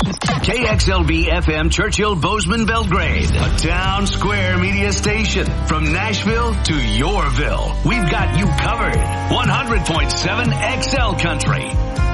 KXLB FM Churchill Bozeman Belgrade, a town square media station. From Nashville to Yorville, we've got you covered. 100.7 XL Country.